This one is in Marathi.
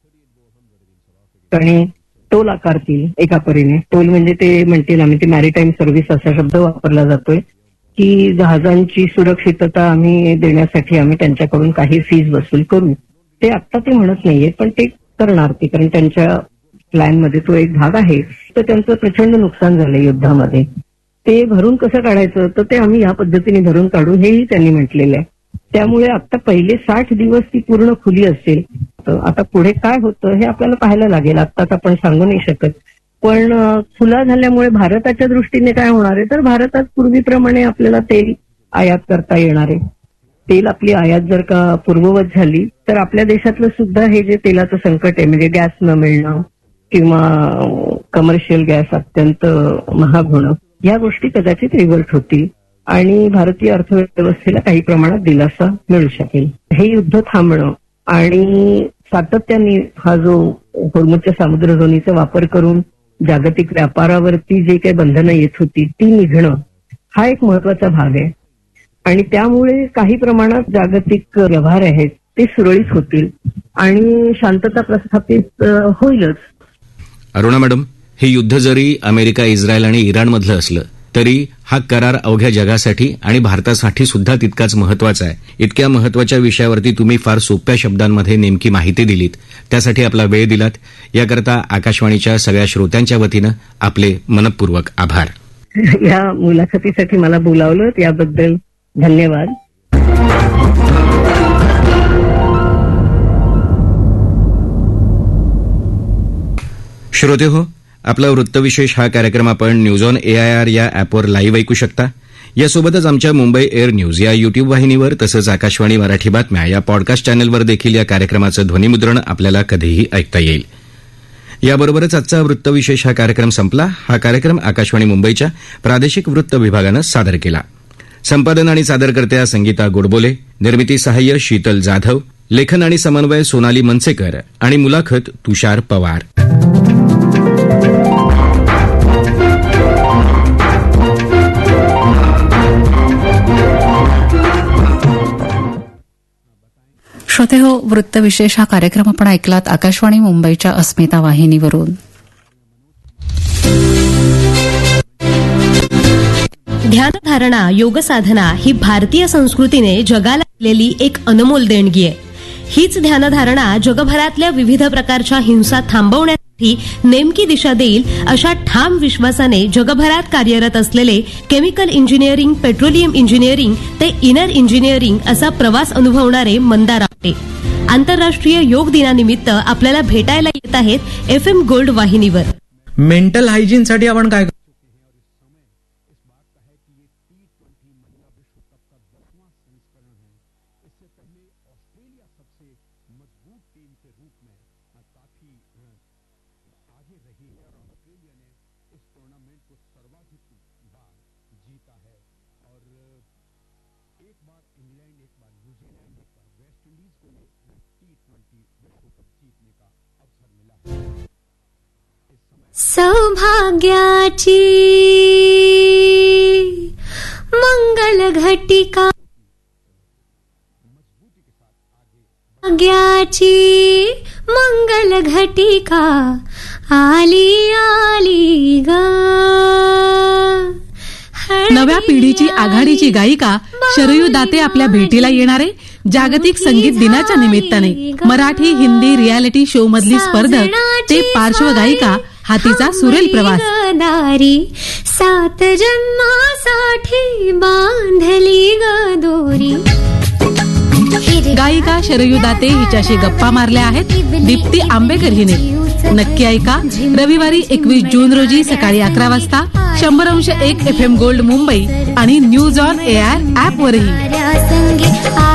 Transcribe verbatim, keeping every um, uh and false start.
आणि टोल आकारतील एका परीने. टोल म्हणजे ते म्हणतील आम्ही ते मॅरिटाईम सर्व्हिस असा शब्द वापरला जातोय की जहाजांची सुरक्षितता आम्ही देण्यासाठी आम्ही त्यांच्याकडून काही फीज वसूल करू. ते आत्ता ते म्हणत नाहीये, पण ते करणार ते, कारण त्यांच्या प्लॅनमध्ये तो एक भाग आहे. तर त्यांचं प्रचंड नुकसान झालंय युद्धामध्ये. ते भरून कसं काढायचं, तर ते आम्ही या पद्धतीने भरून काढू हेही त्यांनी म्हटलेलं आहे. त्यामुळे आता पहिले साठ दिवस ती पूर्ण खुली असेल. आता पुढे काय होतं हे आपल्याला पाहायला लागेल. आत्ताच आपण सांगू नाही शकत. पण खुला झाल्यामुळे भारताच्या दृष्टीने काय होणार आहे, तर भारतात पूर्वीप्रमाणे आपल्याला तेल आयात करता येणार आहे. तेल आपली आयात जर का पूर्ववत झाली तर आपल्या देशातलं सुद्धा हे जे तेलाचं संकट आहे, म्हणजे गॅस न मिळणं किंवा कमर्शियल गॅस अत्यंत महाग होणं, या गोष्टी कदाचित रिव्हर्ट होतील आणि भारतीय अर्थव्यवस्थेला काही प्रमाणात दिलासा मिळू शकेल. हे युद्ध थांबणं आणि सातत्याने हा जो होर्मुझच्या सामुद्रधुनीचा वापर करून जागतिक व्यापारावरती जे काही बंधनं येत होती ती निघणं, हा एक महत्वाचा भाग आहे. आणि त्यामुळे काही प्रमाणात जागतिक व्यवहार आहेत ते सुरळीत होतील आणि शांतता प्रस्थापित होईलच. अरुणा मॅडम, हे युद्ध जरी अमेरिका, इस्रायल आणि इराणमधलं असलं तरी हा करार अवघ्या जगासाठी आणि भारतासाठी सुद्धा तितकाच महत्वाचा आहे. इतक्या महत्वाच्या विषयावरती तुम्ही फार सोप्या शब्दांमध्ये नेमकी माहिती दिलीत, त्यासाठी आपला वेळ दिलात, याकरता आकाशवाणीच्या सगळ्या श्रोत्यांच्या वतीनं आपले मनपूर्वक आभार. या मुलाखतीसाठी मला बोलावलं याबद्दल धन्यवाद. श्रोते हो, आपला वृत्तविशेष हा कार्यक्रम आपण न्यूज ऑन एआयआर या ॲपवर लाईव्ह ऐकू शकता. यासोबतच आमच्या मुंबई एअर न्यूज या युट्यूब वाहिनीवर तसंच आकाशवाणी मराठी बातम्या या पॉडकास्ट चॅनलवर देखील या कार्यक्रमाचं ध्वनिमुद्रण आपल्याला कधीही ऐकता येईल. याबरोबरच आजचा वृत्तविशेष हा कार्यक्रम संपला. हा कार्यक्रम आकाशवाणी मुंबईच्या प्रादेशिक वृत्त विभागानं सादर केला. संपादन आणि सादरकर्त्या संगीता गोडबोले, निर्मिती सहाय्य शीतल जाधव, लेखन आणि समन्वय सोनाली मनसेकर आणि मुलाखत तुषार पवार. श्रोते हो, वृत्तविशेष हा कार्यक्रम आपण ऐकलात आकाशवाणी मुंबईच्या अस्मिता वाहिनीवरून. ध्यानधारणा, योगसाधना ही भारतीय संस्कृतीने जगाला दिलेली एक अनमोल देणगी आहे. हीच ध्यानधारणा जगभरातल्या विविध प्रकारच्या हिंसा थांबवण्यासाठी नेमकी दिशा देईल अशा ठाम विश्वासाने जगभरात कार्यरत असलेले केमिकल इंजिनिअरिंग, पेट्रोलियम इंजिनिअरिंग ते इनर इंजिनिअरिंग असा प्रवास अनुभवणारे मंदार आपटे आंतरराष्ट्रीय योग दिनानिमित्त आपल्याला भेटायला येत आहेत एफएम गोल्ड वाहिनीवर. मेंटल हायजीनसाठी आपण काय सौभाग्याची मंगल घटिका, भाग्याची मंगल घटिका आली आली गा. नव्या पिढीची आघाडीची गायिका शरयू दाते आपल्या भेटीला येणारे जागतिक संगीत दिनाच्या निमित्ताने मराठी, हिंदी रियालिटी शो मधली स्पर्धक ते पार्श्वगायिका हा तिचा सुरेल प्रवास. सात जन्मासाठी बांधली गदोरी. गायिका शरयू दाते हिच्याशी गप्पा मारल्या आहेत दीप्ती आंबेकर हिने. नक्की ऐका रविवारी एकवीस जून रोजी सकाळी अकरा वाजता शंभर अंश एक एफ एम गोल्ड मुंबई आणि न्यूज ऑन एआर ॲपवरही.